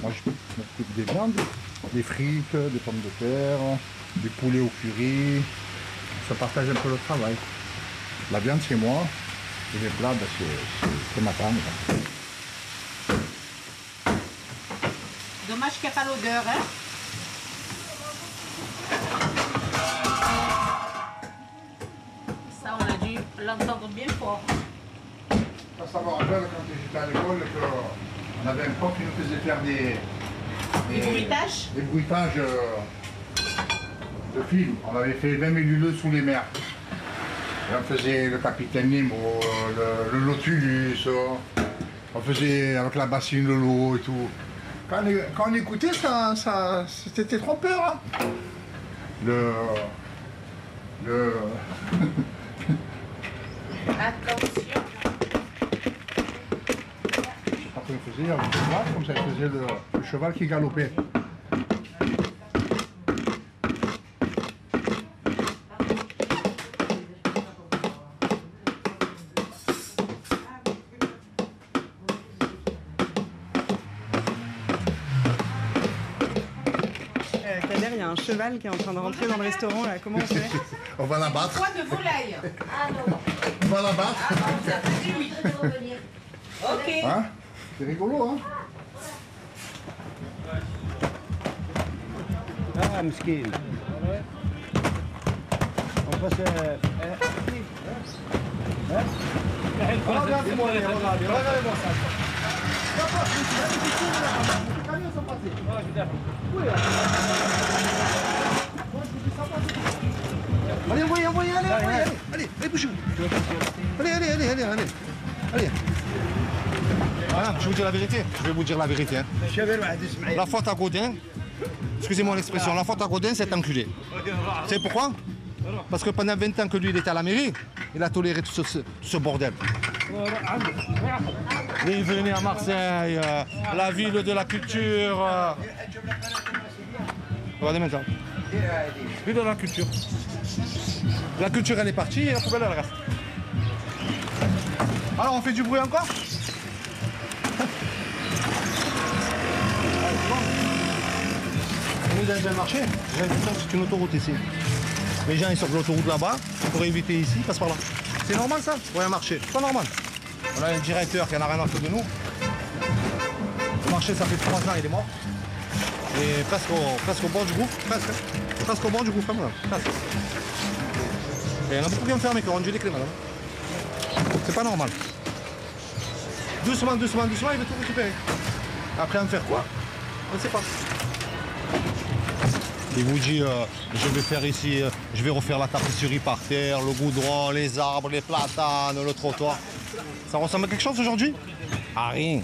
Moi, je m'occupe des viandes, des frites, des pommes de terre, du poulet au curry. Ça partage un peu le travail. La viande, c'est moi. Et les plats, c'est ma femme. Dommage qu'il n'y a pas l'odeur, hein? Ça, on a dû l'entendre bien fort. Ça me rappelle quand j'étais à l'école qu'on avait un prof qui nous faisait faire des bruitages. Des bruitages de films. On avait fait 20 000 lieues sous les mers. Et on faisait le Capitaine Nemo, le Nautilus, on faisait avec la bassine de l'eau et tout. Quand on écoutait, c'était trompeur. Hein. Attention. Après, on faisait avec le cheval, comme ça, il faisait le cheval qui galopait. Kader, il y a un cheval qui est en train de rentrer dans le restaurant, là. Comment on fait? On va l'abattre. Foie de volaille. Ah non. On va l'abattre. Ah bon, ça fait du oui. Je vais revenir. Ok. Hein? C'est rigolo, hein? Ah, مسكين. On passe. Regardez-moi, regardez-moi ça. Allez, envoyez, allez, bougez-vous. Allez. Voilà, je vous dis la vérité, je vais vous dire la vérité. Hein. La faute à Godin, excusez-moi l'expression, la faute à Godin, c'est enculé. Vous savez pourquoi? Parce que pendant 20 ans que lui, il était à la mairie, il a toléré tout ce bordel. Il venait à Marseille, la ville de la culture. Regardez maintenant. Ville de la culture. La culture, elle est partie et la poubelle, elle reste. Alors, on fait du bruit encore? On est dans un marché, j'ai l'impression que c'est une autoroute ici. Les gens ils sortent de l'autoroute là-bas, pour éviter ici, ils passent par là. C'est normal ça? Pour un marché, c'est pas normal. On a un directeur qui en a rien à foutre de nous. Le marché ça fait 3 ans, il est mort. Et presque au bord du gouffre, presque au bord du gouffre, madame. Presque. Et il y en a beaucoup qui ont fermé, qui ont rendu les clés, madame. C'est pas normal. Doucement, il veut tout récupérer. Après en faire quoi? On ne sait pas. Il vous dit, je vais faire ici, je vais refaire la tapisserie par terre, le goudron, les arbres, les platanes, le trottoir. Ça ressemble à quelque chose aujourd'hui? À rien.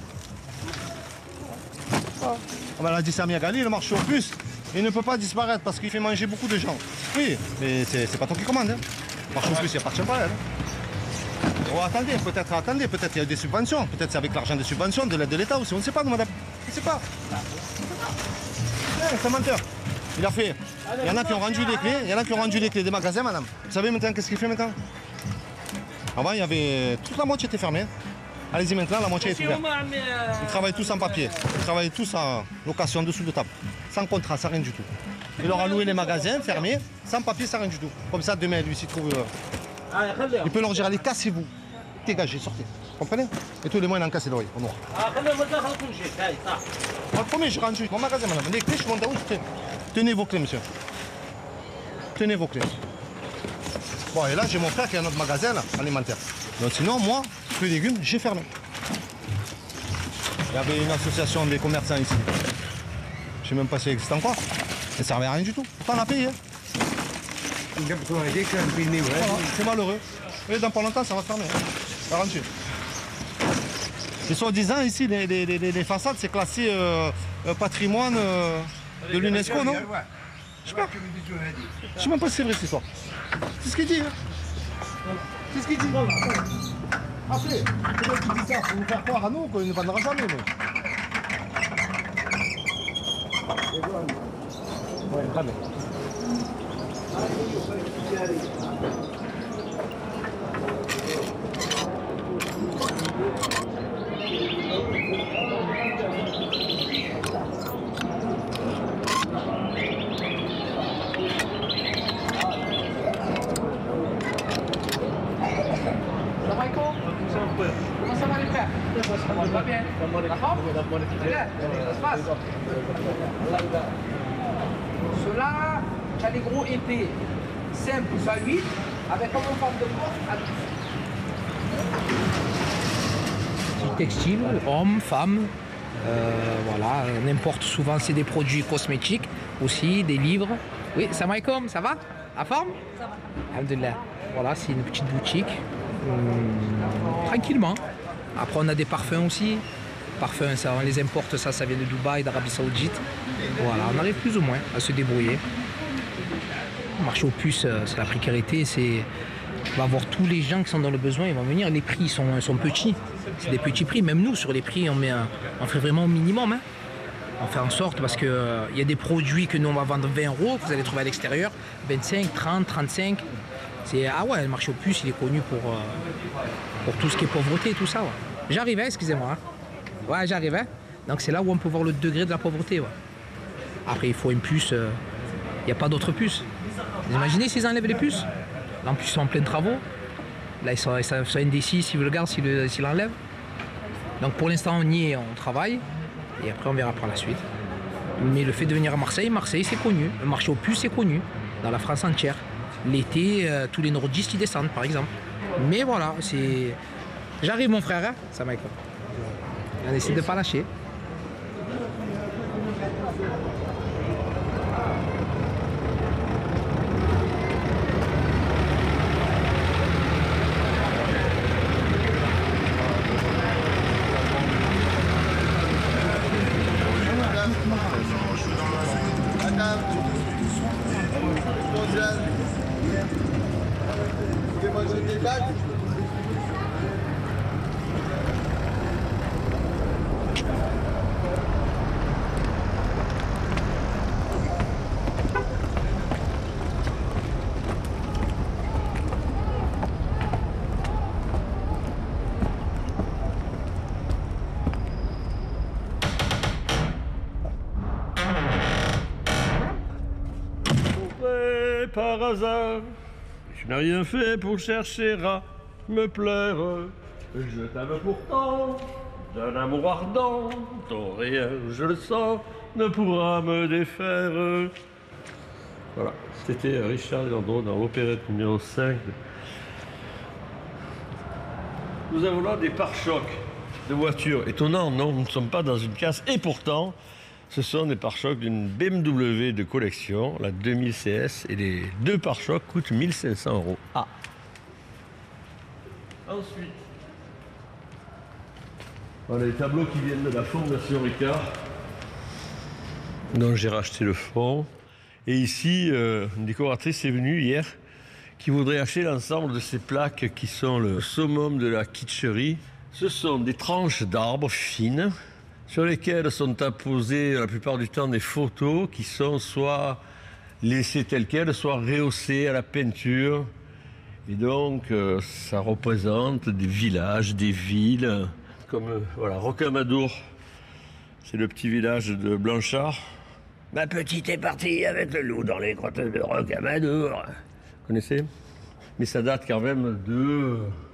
On a dit Samia Gali, le marché aux puces, il ne peut pas disparaître parce qu'il fait manger beaucoup de gens. Oui, mais c'est pas toi qui commande. Hein. Le marché aux puces, il appartient pas à elle. Oh, attendez, peut-être il y a des subventions, peut-être c'est avec l'argent des subventions, de l'aide de l'État aussi, on ne sait pas, nous, madame. On ne sait pas. C'est un menteur. Il a fait. Il y en a qui ont rendu les clés, des magasins, madame. Vous savez maintenant qu'est-ce qu'il fait maintenant? Avant, il y avait. Toute la moitié était fermée. Allez-y maintenant, la moitié est ouverte. Ils travaillent tous en papier. Ils travaillent tous en location dessous de table. Sans contrat, sans rien du tout. Il leur a loué les magasins fermés, sans papier, sans rien du tout. Comme ça, demain, lui, s'il trouve. Il peut leur dire allez, cassez-vous. Dégagez, sortez. Vous comprenez? Et tous les mois, il en casse l'oreille, au noir. Moi, le premier, je rentre mon magasin, madame. Les clés, je monte où? Tenez vos clés, monsieur. Tenez vos clés. Bon, et là, j'ai mon frère qui a un autre magasin là, alimentaire. Donc sinon, moi, fruits et légumes, j'ai fermé. Il y avait une association des commerçants ici. Je sais même pas si elle existe encore. Ça ne servait à rien du tout. Pourtant, on a payé. Hein. Voilà, c'est malheureux. Et dans pas longtemps, ça va se fermer. Garanti. Et soi-disant, ici, les façades, c'est classé patrimoine de l'UNESCO, non? Je sais pas. Je sais même pas si c'est vrai cette histoire. C'est ce qu'il dit. Hein. C'est ce qu'il dit. Après, peut-être qu'il dit ça pour nous faire croire à nous qu'on ne vendra jamais. Mais... Ouais, jamais. va bien. La forme? C'est là, ça se passe. Cela, j'ai des gros épées simples, soit 8, avec comme en forme de porte à 10. Textile, hommes, femmes, voilà, on importe souvent, c'est des produits cosmétiques aussi, des livres. Oui, salam alaikum, ça va? À forme? Ça va. Alhamdulillah. Voilà, c'est une petite boutique. Tranquillement. Après, on a des parfums aussi. Parfums, ça, on les importe, ça vient de Dubaï, d'Arabie Saoudite. Voilà, on arrive plus ou moins à se débrouiller. Le marché aux puces, c'est la précarité, on va voir tous les gens qui sont dans le besoin, ils vont venir. Les prix sont petits, c'est des petits prix. Même nous, sur les prix, on fait vraiment au minimum. Hein. On fait en sorte, parce qu'il y a des produits que nous, on va vendre 20 €, que vous allez trouver à l'extérieur, 25, 30, 35. Ah ouais, le marché aux puces, il est connu pour tout ce qui est pauvreté, tout ça. Ouais. J'arrivais, excusez-moi. Hein. Ouais, j'arrivais. Donc c'est là où on peut voir le degré de la pauvreté. Ouais. Après, il faut une puce, il n'y a pas d'autres puces. Vous imaginez s'ils enlèvent les puces? Là, en plus, ils sont en plein travaux. Là, ils sont ND6, s'ils le gardent, s'ils l'enlèvent. Donc pour l'instant, on y est, on travaille. Et après, on verra par la suite. Mais le fait de venir à Marseille, c'est connu. Le marché aux puces, c'est connu. Dans la France entière. L'été, tous les nordistes y descendent, par exemple. Mais voilà, c'est... J'arrive, mon frère, hein, ça m'a écouté. On essaie de ne pas lâcher. Par hasard, je n'ai rien fait pour chercher à me plaire. Je t'aime pourtant d'un amour ardent, dont rien, je le sens, ne pourra me défaire. Voilà, c'était Richard Leandro dans l'opérette numéro 5. Nous avons là des pare-chocs de voitures. Étonnant, non, nous ne sommes pas dans une casse. Et pourtant, ce sont des pare-chocs d'une BMW de collection, la 2000 CS, et les deux pare-chocs coûtent 1 500 €. Ah. Ensuite, on a les tableaux qui viennent de la Fondation Ricard, dont j'ai racheté le fond. Et ici, une décoratrice est venue hier, qui voudrait acheter l'ensemble de ces plaques qui sont le summum de la kitscherie. Ce sont des tranches d'arbres fines, sur lesquelles sont apposées la plupart du temps des photos qui sont soit laissées telles quelles, soit rehaussées à la peinture. Et donc, ça représente des villages, des villes, comme voilà, Rocamadour, c'est le petit village de Blanchard. Ma petite est partie avec le loup dans les grottes de Rocamadour. Vous connaissez? Mais ça date quand même de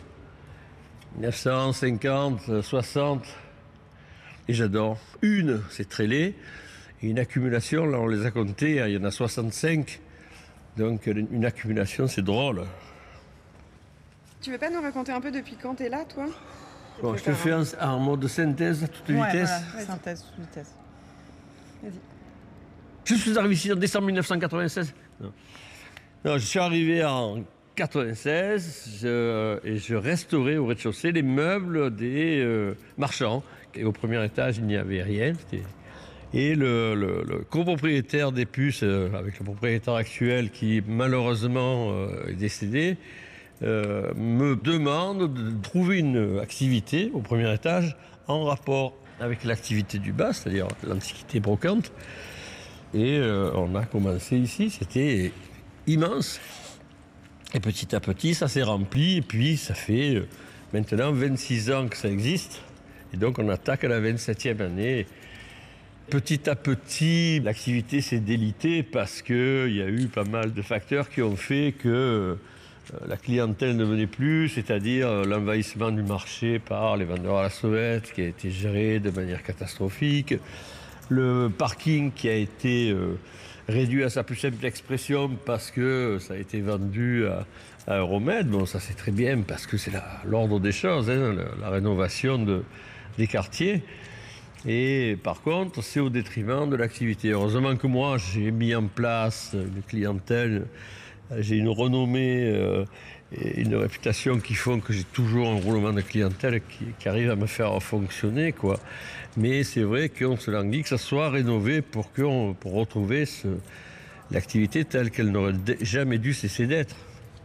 1950, 60. Et j'adore. Une, c'est très laid. Et une accumulation, là on les a comptés, il y en a 65. Donc une accumulation, c'est drôle. Tu veux pas nous raconter un peu depuis quand t'es là, toi? Bon, je te fais en mode synthèse à toute vitesse. Voilà, synthèse, vitesse. Vas-y. Je suis arrivé ici en décembre 1996. Non, je suis arrivé en 96 et je restaurais au rez-de-chaussée les meubles des marchands. Et au premier étage, il n'y avait rien. Et le copropriétaire des puces, avec le propriétaire actuel qui malheureusement est décédé, me demande de trouver une activité au premier étage en rapport avec l'activité du bas, c'est-à-dire l'antiquité brocante. Et on a commencé ici, c'était immense. Et petit à petit, ça s'est rempli. Et puis, ça fait maintenant 26 ans que ça existe. Et donc, on attaque à la 27e année. Petit à petit, l'activité s'est délitée parce qu'il y a eu pas mal de facteurs qui ont fait que la clientèle ne venait plus, c'est-à-dire l'envahissement du marché par les vendeurs à la sauvette qui a été géré de manière catastrophique, le parking qui a été réduit à sa plus simple expression parce que ça a été vendu à Euromed. Bon, ça c'est très bien parce que c'est l'ordre des choses, hein, la rénovation des quartiers. Et par contre, c'est au détriment de l'activité. Heureusement que moi, j'ai mis en place une clientèle, j'ai une renommée et une réputation qui font que j'ai toujours un roulement de clientèle qui arrive à me faire fonctionner, quoi. Mais c'est vrai qu'on se languit que ça soit rénové pour retrouver l'activité telle qu'elle n'aurait jamais dû cesser d'être.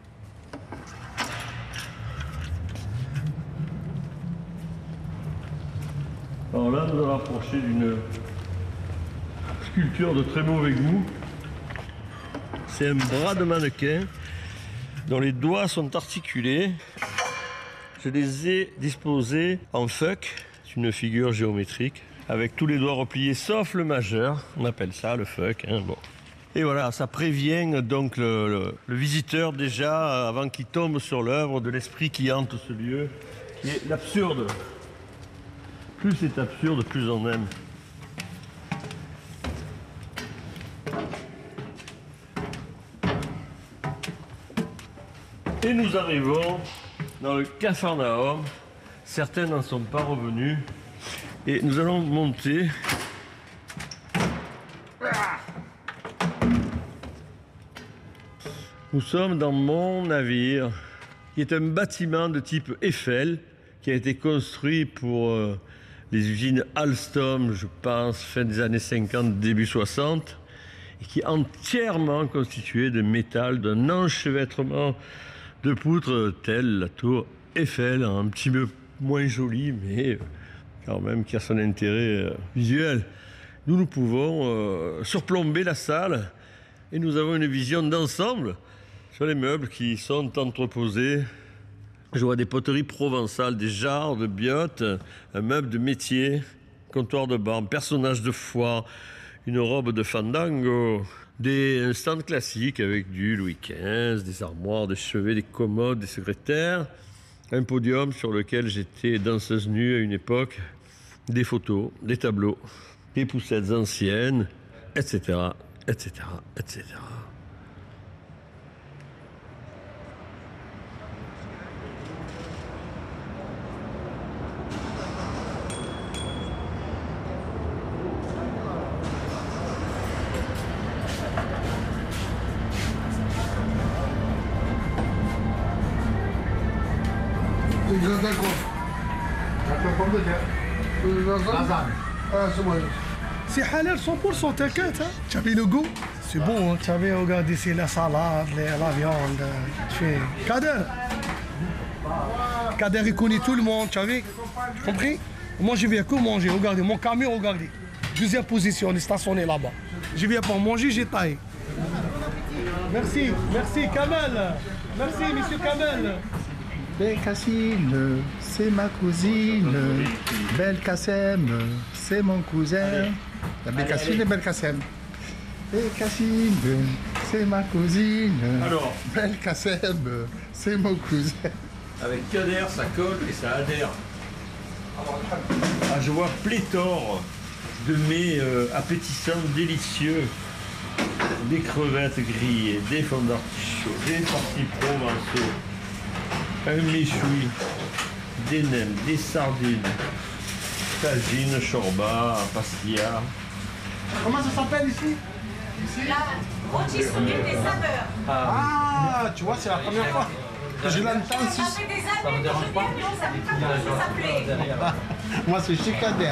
Alors là, nous allons approcher d'une sculpture de très mauvais goût. C'est un bras de mannequin dont les doigts sont articulés. Je les ai disposés en fuck. C'est une figure géométrique avec tous les doigts repliés sauf le majeur. On appelle ça le fuck. Hein, bon. Et voilà, ça prévient donc le visiteur déjà, avant qu'il tombe sur l'œuvre, de l'esprit qui hante ce lieu, qui est l'absurde. Plus c'est absurde, plus on aime. Et nous arrivons dans le Capharnaüm. Certains n'en sont pas revenus. Et nous allons monter. Nous sommes dans mon navire, qui est un bâtiment de type Eiffel, qui a été construit pour les usines Alstom, je pense, fin des années 50, début 60, et qui est entièrement constitué de métal, d'un enchevêtrement de poutres telle la tour Eiffel, un petit peu moins jolie, mais quand même qui a son intérêt visuel. Nous pouvons surplomber la salle et nous avons une vision d'ensemble sur les meubles qui sont entreposés. Je vois des poteries provençales, des jarres de biote, un meuble de métier, comptoir de bar, un personnage de foire, une robe de fandango, un stand classique avec du Louis XV, des armoires, des chevets, des commodes, des secrétaires, un podium sur lequel j'étais danseuse nue à une époque, des photos, des tableaux, des poussettes anciennes, etc., etc., etc. C'est halal 100%, t'inquiète. Hein. Tu avais le goût, c'est bon. Hein. Tu avais regardé, c'est la salade, la viande. Tu fais Kader. Kader, il connaît tout le monde, tu avais compris? Moi, je viens que manger. Regardez, mon camion, regardez. Deuxième position, on est stationné là-bas. Je viens pour manger, j'ai taillé. Merci, merci, Kamel. Merci, monsieur Kamel. Bécassine, c'est ma cousine. Belkacem, c'est mon cousin. La Bécassine et Belkacem. Bécassine, c'est ma cousine. Alors, Belkacem, c'est mon cousin. avec Kader, ça colle et ça adhère. Ah, je vois pléthore de mets appétissants, délicieux. Des crevettes grillées, des fonds d'artichaut, des partis provençaux, un méchoui, des nems, des sardines, tagine, chorba, pastilla. Comment ça s'appelle ici? La rôtisserie des saveurs. Ah, tu vois, c'est la première fois que je l'entends Ça ici. fait des années que je viens, mais on ne savait pas comment ça s'appelait. Moi, c'est chez Kader.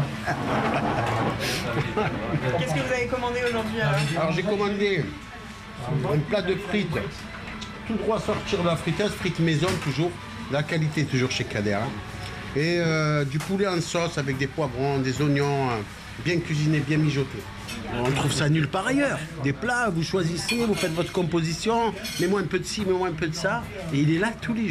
Qu'est-ce que vous avez commandé aujourd'hui alors? Alors j'ai commandé un plat de frites, tout droit sortir de la friteuse, frites maison toujours, la qualité toujours chez Kader. Hein. Et du poulet en sauce avec des poivrons, des oignons, bien cuisinés, bien mijotés. On trouve ça nulle part ailleurs. Des plats, vous choisissez, vous faites votre composition, mets-moi un peu de ci, mets-moi un peu de ça, et il est là tous les jours.